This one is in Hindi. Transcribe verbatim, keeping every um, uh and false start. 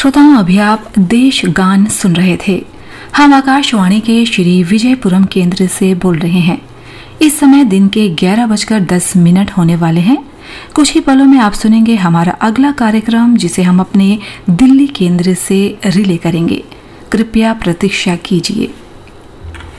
श्रोताओं, अभी आप देश गान सुन रहे थे। हम आकाशवाणी के श्री विजयपुरम केंद्र से बोल रहे हैं। इस समय दिन के ग्यारह बजकर दस मिनट होने वाले हैं। कुछ ही पलों में आप सुनेंगे हमारा अगला कार्यक्रम, जिसे हम अपने दिल्ली केंद्र से रिले करेंगे। कृपया प्रतीक्षा कीजिए।